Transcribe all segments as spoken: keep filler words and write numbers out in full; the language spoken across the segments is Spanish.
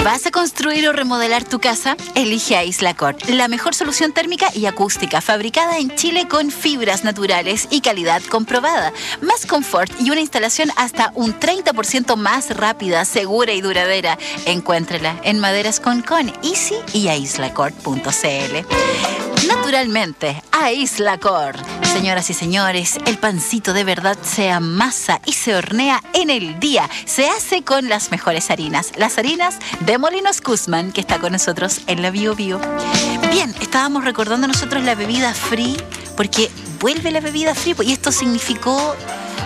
¿Vas a construir o remodelar tu casa? Elige a Islacor, la mejor solución térmica y acústica, fabricada en Chile con fibras naturales y calidad comprobada. Más confort y una instalación hasta un treinta por ciento más rápida, segura y duradera. Encuéntrala en Maderas Concon, Easy y a islacor punto c l. Naturalmente, a Islacor. Señoras y señores, el pancito de verdad se amasa y se hornea en el día. Se hace con las mejores harinas. Las harinas de Molinos Guzmán, que está con nosotros en la Bio Bio. Bien, estábamos recordando nosotros la bebida free, porque vuelve la bebida free, y esto significó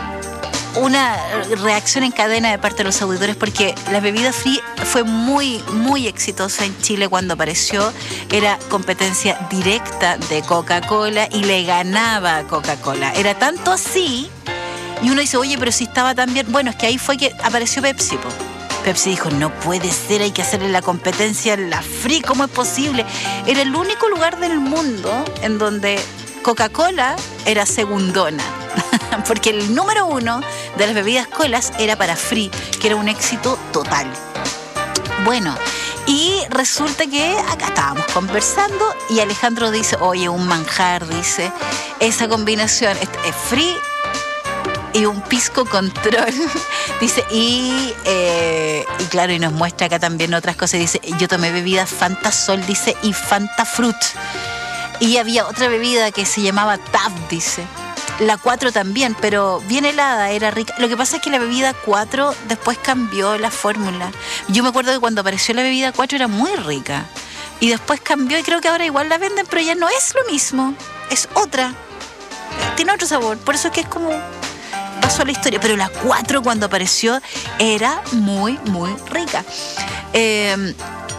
una reacción en cadena de parte de los auditores, porque la bebida free fue muy, muy exitosa en Chile cuando apareció. Era competencia directa de Coca-Cola y le ganaba a Coca-Cola. Era tanto así, y uno dice, oye, pero si estaba tan bien. Bueno, es que ahí fue que apareció Pepsi, po. Pepsi dijo, no puede ser, hay que hacerle la competencia a la free, ¿cómo es posible? Era el único lugar del mundo en donde Coca-Cola era segundona. Porque el número uno de las bebidas colas era para free, que era un éxito total. Bueno, y resulta que acá estábamos conversando y Alejandro dice, oye, un manjar, dice, esa combinación es free y un pisco control. Dice, y, eh, y claro, y nos muestra acá también otras cosas. Dice, yo tomé bebida Fanta Sol, dice, y Fanta Fruit. Y había otra bebida que se llamaba Tab, dice. La cuatro también, pero bien helada, era rica. Lo que pasa es que la bebida cuatro después cambió la fórmula. Yo me acuerdo que cuando apareció la bebida cuatro era muy rica. Y después cambió y creo que ahora igual la venden, pero ya no es lo mismo. Es otra. Tiene otro sabor. Por eso es que es como... pasó a la historia. Pero la cuatro cuando apareció era muy, muy rica. Eh...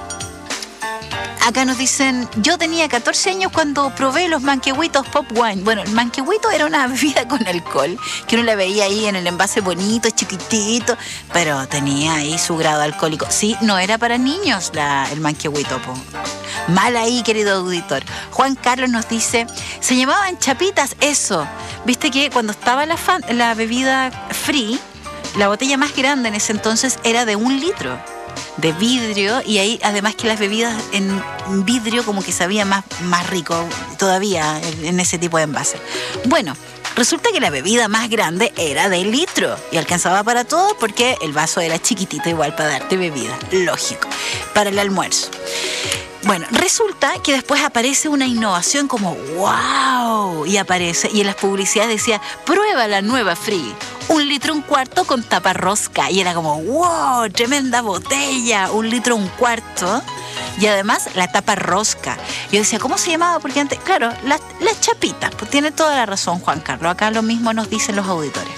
Acá nos dicen, yo tenía catorce años cuando probé los manquehuitos Pop Wine. Bueno, el manquehuito era una bebida con alcohol, que uno la veía ahí en el envase bonito, chiquitito, pero tenía ahí su grado alcohólico. Sí, no era para niños la, el manquehuito, po. Mal ahí, querido auditor. Juan Carlos nos dice, se llamaban chapitas, eso. Viste que cuando estaba la, fan, la bebida free, la botella más grande en ese entonces era de un litro. De vidrio, y ahí además que las bebidas en vidrio como que sabía más, más rico todavía en ese tipo de envase. Bueno, resulta que la bebida más grande era de litro y alcanzaba para todo porque el vaso era chiquitito igual para darte bebida, lógico, para el almuerzo. Bueno, resulta que después aparece una innovación como ¡wow! Y aparece, y en las publicidades decía, prueba la nueva Free. Un litro un cuarto con tapa rosca. Y era como, wow, tremenda botella. Un litro un cuarto. Y además la tapa rosca. Yo decía, ¿cómo se llamaba? Porque antes, claro, las, las chapitas. Pues tiene toda la razón, Juan Carlos. Acá lo mismo nos dicen los auditores.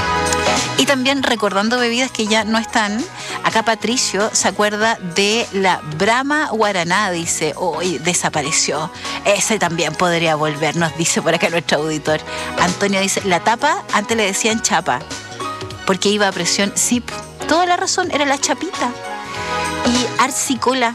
Y también recordando bebidas que ya no están, acá Patricio se acuerda de la Brahma Guaraná, dice, hoy oh, desapareció. Ese también podría volver, nos dice por acá nuestro auditor. Antonio dice, la tapa antes le decían chapa, porque iba a presión. Sí, toda la razón, era la chapita. Y Arcicola,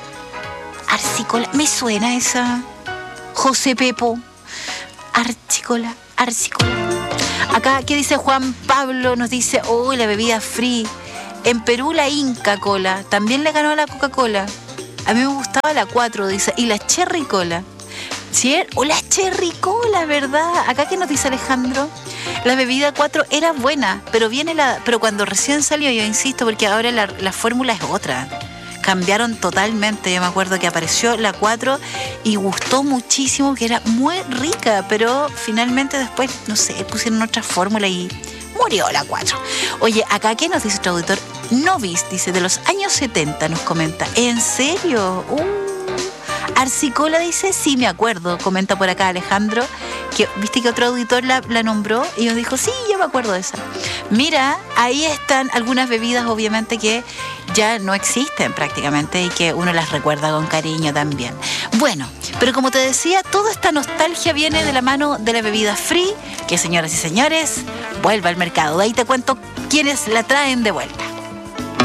Arcicola, me suena esa. José Pepo, Arcicola, Arcicola. Acá, ¿qué dice Juan Pablo? Nos dice, oh, la bebida free. En Perú la Inca Cola también le ganó a la Coca-Cola. A mí me gustaba la cuatro, dice, y la Cherry Cola. ¿Sí? O la Cherry Cola, ¿verdad? Acá, ¿qué nos dice Alejandro? La bebida cuatro era buena, pero viene la, pero cuando recién salió, yo insisto, porque ahora la, la fórmula es otra. Cambiaron totalmente. Yo me acuerdo que apareció la cuatro y gustó muchísimo, que era muy rica, pero finalmente después, no sé, pusieron otra fórmula y murió la cuatro. Oye, acá, ¿qué nos dice otro auditor? Novis, dice, de los años setenta, nos comenta. ¿En serio? Uh, Arcicola dice, sí, me acuerdo, comenta por acá Alejandro, que viste que otro auditor la, la nombró y nos dijo, sí, yo me acuerdo de esa. Mira, ahí están algunas bebidas, obviamente, que ya no existen prácticamente y que uno las recuerda con cariño también. Bueno, pero como te decía, toda esta nostalgia viene de la mano de la bebida free, que, señoras y señores, vuelve al mercado. De ahí te cuento quiénes la traen de vuelta.